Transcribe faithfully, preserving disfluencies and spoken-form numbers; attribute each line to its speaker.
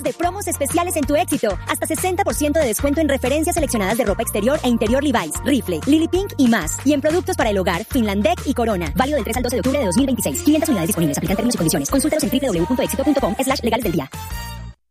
Speaker 1: de promos especiales en tu éxito. Hasta sesenta por ciento de descuento en referencias seleccionadas de ropa exterior e interior Levi's, Rifle, Lily Pink y más. Y en productos para el hogar, Finlandec y Corona. Válido del tres al doce de octubre de dos mil veintiséis. quinientas unidades disponibles. Aplican términos y condiciones. Consúltalos en doble u doble u doble u punto éxito punto com slash legales del día.